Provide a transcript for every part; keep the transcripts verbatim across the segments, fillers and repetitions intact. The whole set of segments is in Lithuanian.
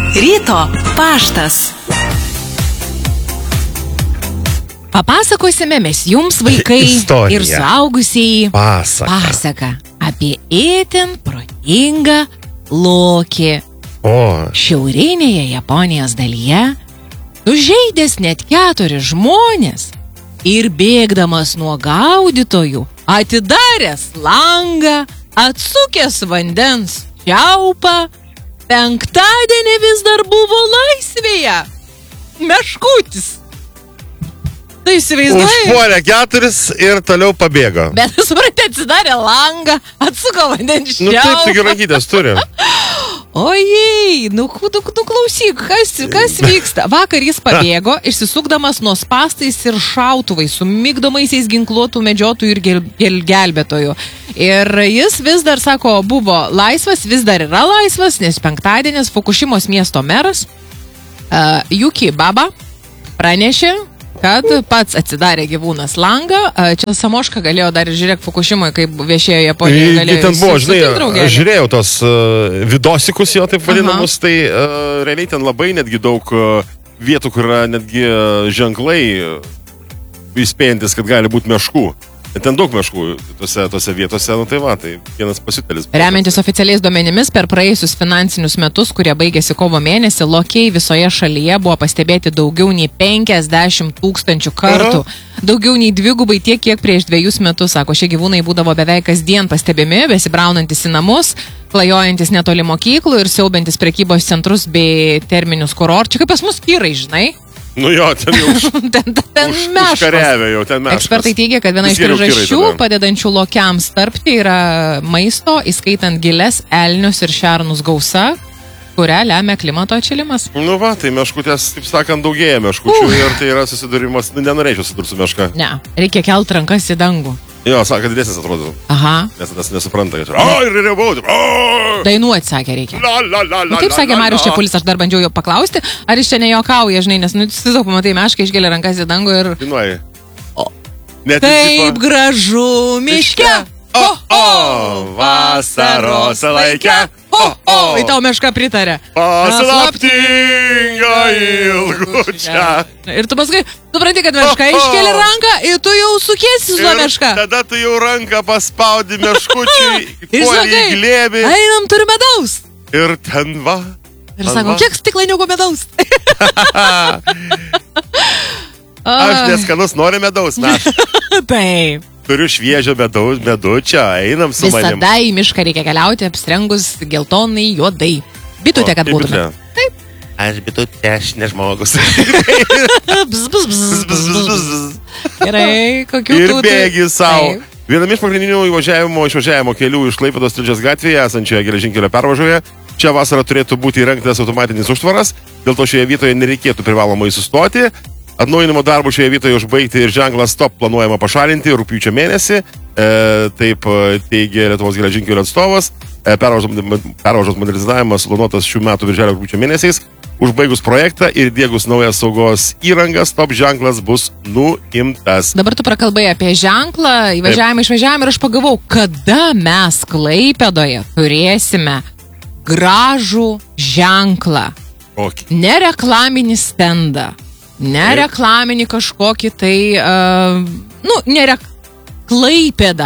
Ryto paštas. Papasakosime mes jums, vaikai Istorija. ir suaugusieji, Pasaka. pasaką apie itin protingą lokį. O, Šiaurinėje Japonijos dalyje sužeidęs net keturis žmonės ir bėgdamas nuo gaudytojų, atidaręs langą, atsukęs vandens čiaupą, penktadienį vis dar buvo laisvėje. Meškutis. Tai įsivaizduoji? užpuolė keturis ir toliau pabėgo. Bet supratė, atsidarė langą, atsuko vandens čiaupą. Nu taip, taigi rankytės turi. Ojei, nu, nu, nu klausyk, kas, kas vyksta? Vakar jis pabėgo, išsisukdamas nuo spastais ir šautuvai su migdomaisiais ginkluotų medžiotojų ir gel, gel, gelbėtojų. Ir jis vis dar, sako, buvo laisvas, vis dar yra laisvas, nes penktadienis Fukušimos miesto meras uh, Yuki Baba pranešė, kad pats atsidarė gyvūnas langą. Čia Samoška galėjo dar ir žiūrėk Fukušimoje, kaip viešėjo Japonijoje. Galėjo. Ten buvo, žinai, draugėlė. aš žiūrėjau tos uh, vidosikus jo taip vadinamus, Aha. tai uh, realiai ten labai netgi daug uh, vietų, kur yra netgi uh, ženklai uh, įspėjantis, kad gali būti meškų. Ten daug meškų tose, tose vietose, nu tai va, tai vienas pasiutelis. Remiantis oficialiais duomenimis, per praėjusius finansinius metus, kurie baigėsi kovo mėnesį, lokiai visoje šalyje buvo pastebėti daugiau nei penkiasdešimt tūkstančių kartų. Aha. Daugiau nei dvigubai tiek, kiek prieš dviejus metus, sako, šie gyvūnai būdavo beveik kasdien pastebimi, besibraunantis į namus, klajojantis netoli mokyklų ir siaubiantis prekybos centrus bei terminius kurorčius. Čia kaip pas mus kyrai, žinai? Nu jo, ten jau už, ten, ten už, meškos. užkariavę jau, ten meškos. Ekspertai teigia, kad viena iš priežasčių padedančių lokiams tarpti yra maisto, įskaitant giles, elnius ir šernus gausa, kurią lemia klimato atšilimas. Nu va, tai meškutės, taip sakant, daugėja meškučių uh. ir tai yra susidūrimas, nu, nenorėčiau susidurti su meška. Ne, reikia kelt rankas į dangų. Jo, sako, kad didesnis atrodo. Aha. Nes tas nesupranta, kad o, ir rebauti. Dainuoti, sakė, reikia. La, la, la, la, nu, taip sakė Marius Čepulis, aš dar bandžiau jo paklausti, ar jis čia nejokauja, žinai, nes, nu, tiesiog pamatai mešką, išgelia rankas į dangų ir... Dainuoji. O, Net taip tipo... gražu miške. O, o, vasaros laikė. O, o, tai tau meška pritarė. Paslaptinga ilgučia. Ir tu paskui, supranti, kad meška iškeli ranką ir tu jau sukiesi su meška. Tada tu jau ranką paspaudi meškučiui, puolį į glėbį. Einam, turi medaus. Ir ten va. Ir sako, kiek stiklainiukų medaus? Aš neskanus noriu medaus, mes. Taip. Turiu šviežio medaus, medučio, einam su manim. Visada į mišką reikia keliauti apsirengus geltonai, juodai. Bitutė, kad būtume. Taip. Aš bitutė, aš ne žmogus. Bzz, bzz, bzz, bzz, bzz. Gerai, kokių ir tų... Ir bėgi savo. Viename iš pagrindinių įvažiavimo, išvažiavimo kelių iš Klaipėdos Tilžės gatvėje esančioje geležinkelio pervažoje čia vasarą turėtų būti įrengtas automatinis užtvaras, dėl to šioje vietoje nereikėtų privalomai sustoti. Atnaujinimo darbų šioje vietoje užbaigti ir ženklą stop planuojama pašalinti rugpjūčio mėnesį, e, taip teigia Lietuvos geležinkelio atstovas. E, pervažos modernizavimas planuotas šių metų birželio rugpjūčio mėnesiais. Užbaigus projektą ir diegus naują saugos įrangą, stop ženklas bus nuimtas. Dabar tu prakalbai apie ženklą, įvažiavimą, išvažiavimą ir aš pagavau, kada mes Klaipėdoje turėsime gražų ženklą. Okay. Ne reklaminį stendą. Ne reklaminį kažkokį tai, uh, nu, ne rek... Klaipėdą.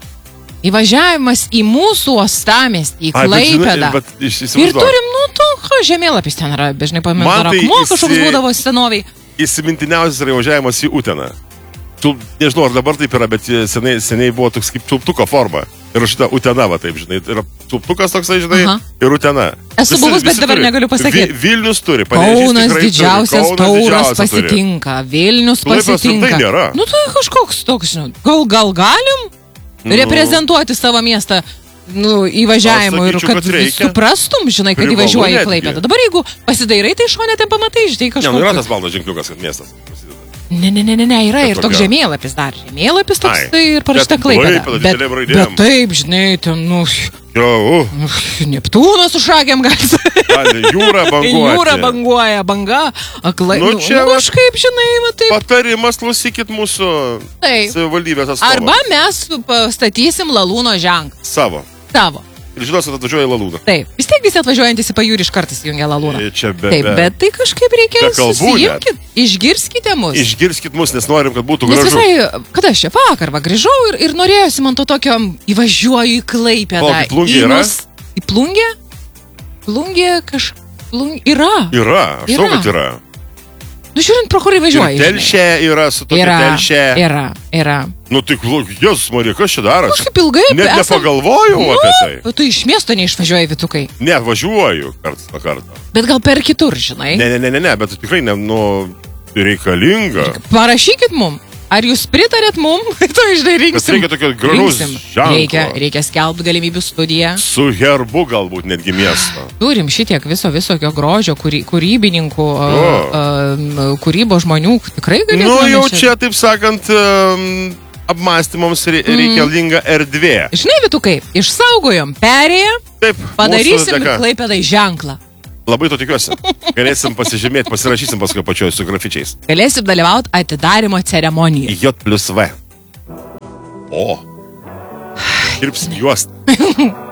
Įvažiavimas į mūsų uostamiestį, į Klaipėdą. Ai, bet, žinai, ir turim, nu, tu, žemėlapis ten yra, bežnai paminėta, rakmuo tai kažkoks įsi... būdavo senoviai. Įsimintiniausias yra įvažiavimas į Uteną. Tu, nežinau, ar dabar taip yra, bet seniai, seniai buvo toks kaip čiulptuko forma. Ir šitą Utena, va taip, žinai, yra čiulptukas toksai, žinai, Aha. ir Utena. Esu buvus, bet dabar turi. Negaliu pasakyti. Vi, Vilnius turi, Kaunas didžiausias turi. Tauras pasitinka, turi. Vilnius pasitinka. Tai nėra. Nu tai kažkoks toks, žinai, gal, gal galim nu. reprezentuoti savo miestą nu, įvažiavimu ir kad suprastum, žinai, kad įvažiuoji į Klaipėdą. Dabar jeigu pasidairai, tai šone ten pamatai, žinai, kažkoks. Ne, nu yra tas baltas ženkliukas, kad miestas prasideda. Ne, ne, ne, ne, yra ir toks žemėlapis dar. Žemėlapis toks, tai ir parašyta Klaipėda. Bet, bet taip, žinai, ten, nu... Jo, uh. Neptūnas su šakėm gali. Jūra banguoja. Jūra banguoja, banga. Aklai, nu, čia nu, kažkaip, žinai, va taip. Patarimas, klausykit mūsų savivaldybės atstovą. Arba mes pastatysim Lalūno ženklą. Savo. Savo. ir žinos, kad atvažiuoja į Lalūną. Taip, vis tiek visi atvažiuojantys į pajūrį iš kartais jungia Lalūną. Čia be, Taip, be, bet tai kažkaip reikia be kalbų susijimkit, išgirskite mus. Išgirskit mus, nes norim, kad būtų Nes gražu. visai, kada aš čia vakar va grįžau ir, ir norėjusi man to tokio įvažiuoju į Klaipėdą. O, į Plungę yra? Į Plungę? Plungė kaž... Plungė yra. Yra, aš žinau, Yra. kad yra. Nu, žiūrint, pro kur įvažiuoji. Ir telšė yra su tokia Yra, telšė. yra, yra. Nu, tai, Jėzus, Marija, kas čia darosi? Kažkaip ilgai. Net esam- nepagalvojau Nu, apie tai. Tu iš miesto neišvažiuoji, Vitukai. Ne, važiuoju karts nuo karto. Bet gal per kitur, žinai. Ne, ne, ne, ne, ne, bet tikrai, ne, nu, reikalinga. Parašykit mum. Ar jūs pritarėt mum? To žinai, Bet rinksim. reikia tokio gražaus Rinksim. ženklo. Reikia, reikia skelbti galimybių studiją. Su herbu galbūt netgi miesto. Turim šitiek viso visokio grožio, kūry, kūrybininkų, O. uh, uh, kūrybo žmonių. Tikrai galėtume. Nu, jau mes čia, taip sakant, um, apmąstymams re- reikalinga erdvė. Žinai, Vitukai, išsaugojom perėją, Taip, padarysim mūsų dėka. Klaipėdai ženklą. Labai to tikiuosi. Galėsim pasižymėti, pasirašysim paskui pačioj su grafičiais. Galėsim dalyvauti atidarimo ceremonijoje. J plus V. O. Kirpsim juostą.